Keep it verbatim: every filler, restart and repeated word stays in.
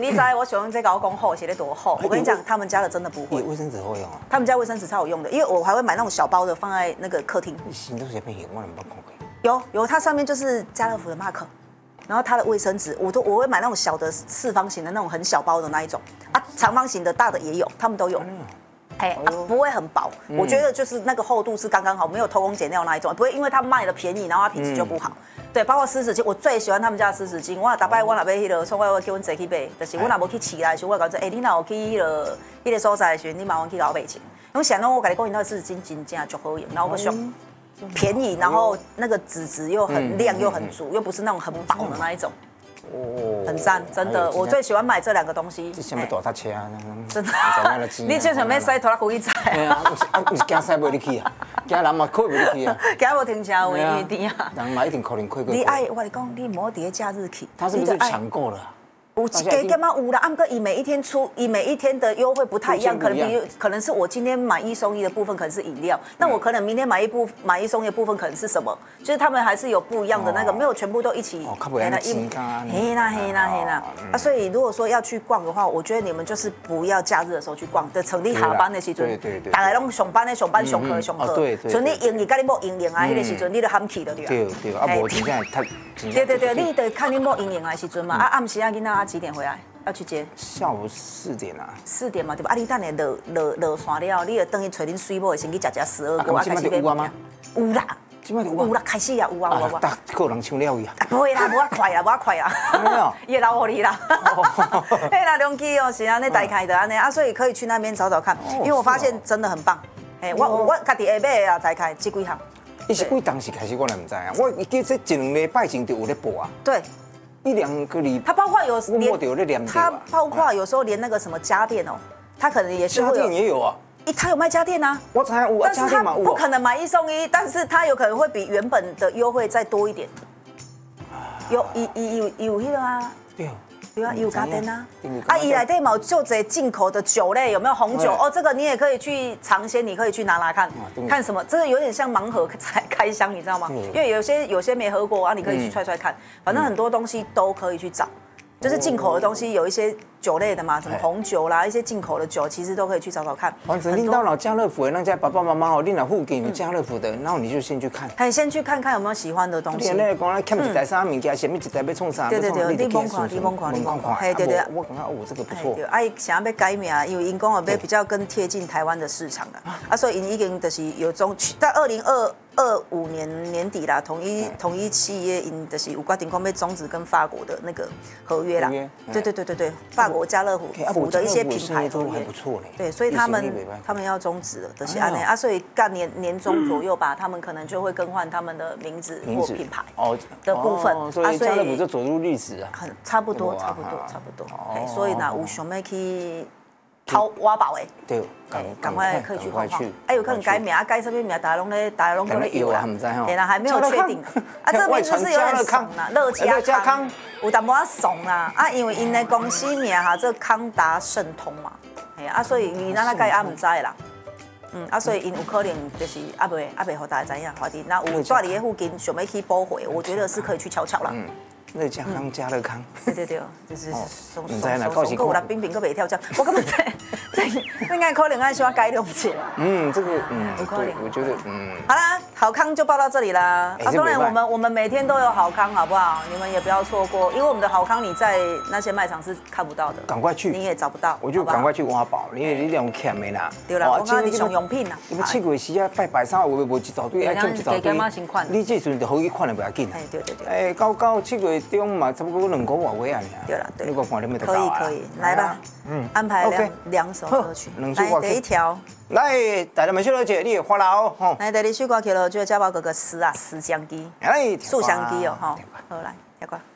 你知我喜欢这个公厚，写的多厚？我跟你讲，他们家的真的不会。 卫生纸会用啊？ 他们家卫生纸超有用的，因为我还会买那种小包的放在那个客厅。 新都是变形，我怎么看过？ 有有，它上面就是家乐福的 mark， 然后它的卫生纸，我都我会买那种小的四方形的那种很小包的那一种啊，长方形的大的也有，他们都有。哎、啊，不会很薄，嗯、我觉得就是那个厚度是刚刚好，没有偷工减料那一种，不会因为它卖的便宜，然后它品质就不好。嗯、对，包括湿纸巾，我最喜欢他们家的湿纸巾。我大摆我若买迄个，所以我叫阮坐去买，就是我若无去市来的时候，我讲说，哎、欸，你若有去迄、那个迄、那个所在的时候，你麻烦去老买钱。因为想到我跟你讲，那湿纸巾真正就好用，然后我想便宜，然后那个纸质又很亮又很足，又不是那种很薄的那一种。哦，很赞，真的，我最喜欢买这两个东西。 这什么大塔车啊？ 真的，你就想要塞拖拉机去载？ 对啊，啊，不是惊塞不入去啊，惊人嘛开不入去啊， 惊无停车位余地啊。 人嘛一定可能开过。 你爱我跟你讲，你莫伫假日去。 他是不是抢购了？ 有一家干嘛有啦？按个以每一天出，以每一天的优惠不太一样，可能比如可能是我今天买一送一的部分可能是饮料，那我可能明天买一部买一送一的部分可能是什么？就是他们还是有不一样的那个，没有全部都一起。 哦，黑啦黑啦黑啦黑啦啊！所以如果说要去逛的话，我觉得你们就是不要假日的时候去逛，的成立下班的时阵， 对对对， 大家拢上班的上班，上课的上课， 对对， 所以你营业，跟你无营业啊，迄个时阵你就喊去了对啊。 对对，啊无真正太。 对对对，你得看你无营业的时阵嘛，啊暗时啊，囡仔啊几点回来？要去接下午四点啊， 四点嘛对吧？啊，你等下落落落山了，你就等去找恁水某的先去食食十二锅， 啊开始买吗？ 有啦， 有啦，开始啊，有啊有啊。 大个人抢了伊啊？ 不会啦，无我快啦，无我快啦。没有，也老火力啦。嘿啦，龙基哦，是安尼大开的安尼啊，所以可以去那边找找看，因为我发现真的很棒。哎，我我家己下买啊，大开这几项。 伊是几当时开始我也唔知啊，我记这一两礼拜前就有咧播啊。 对。 一两个礼拜， 它包括有连， 它包括有时候连那个什么家电哦，它可能也是家电也有啊， 它有卖家电啊， 我猜有， 但是它不可能买一送一，但是它有可能会比原本的优惠再多一点，有有有有那个啊， 对。 对啊，有家电啊，啊，伊内底嘛有就这进口的酒类，有没有红酒？哦，这个你也可以去尝鲜，你可以去拿来看，看什么？这个有点像盲盒开开箱，你知道吗？因为有些有些没喝过啊，你可以去揣揣看，反正很多东西都可以去找。就是进口的东西，有一些酒类的嘛，什么红酒啦，一些进口的酒，其实都可以去找找看。 反正你到老家乐福的那家爸爸妈妈哦，你老附近有家乐福的，然后你就先去看。 哎，先去看看有没有喜欢的东西。 你那个讲，欠一台啥物件，前面一台要冲啥？ 对对对，你蒙看，你蒙看，你蒙看。哎，对对。 我感觉哦，这个不错。 对，啊，想要改名，因为因讲要比较更贴近台湾的市场啦。啊，所以因已经就是有种在二零二。二五年年底啦，统一统一企业因就是有决定讲要终止跟法国的那个合约啦。对对对对对，法国家乐福的一些品牌合约。对，所以他们他们要终止了，就是安内啊，所以干年年中左右吧，他们可能就会更换他们的名字或品牌的部分。 所以家乐福就走入历史啊。 很差不多，差不多，差不多。哎，所以呢，有想要去。掏挖宝诶， 对， 赶快可以去晃晃。哎，有可能改名啊，改什么名？大家拢咧，大家拢都咧有啦。对啦，还没有确定。啊，这个名字是有点怂啦，乐家康，有淡薄仔怂啦。啊，因为因的公司名哈，这康达盛通嘛，哎啊，所以你那那改啊唔知啦。嗯，啊，所以因有可能就是啊未啊未互大家知影，反正那有住伫咧附近想要去补回，我觉得是可以去瞧瞧啦。 乐家康、家乐康， 对对对，就是松松松松，够啦，冰冰个袂跳江，我根本在在应该可能爱需要改良一下。嗯， 这个嗯，对，我觉得嗯， 好啦，好康就报到这里啦。啊，当然我们我们每天都有好康，好不好？你们也不要错过，因为我们的好康你在那些卖场是看不到的， 赶快去， 你也找不到， 我就赶快去挖宝，因为你两欠的啦。 对啦，我讲你上用品啦。 你们七月时啊拜拜三，有无一大堆，爱种一大堆。你这阵就好去看了，不要紧。 哎，对对对。 哎，到到七月中嘛，差不多。两个外围啊， 对了，对， 你我看你们可以可以，来吧，嗯，安排两两首歌曲，来第一条， 来，大家们小姐，你花老吼， 来第二首歌曲了，就家宝哥哥撕啊撕香鸡，哎，素香鸡哦，哈，好来，下关。